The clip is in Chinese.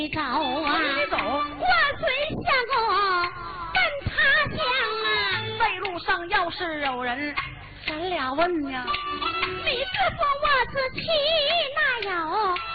走啊！ 你走， 祸水相公跟他讲啊， 在路上要是有人咱俩问呀， 你是说我是妻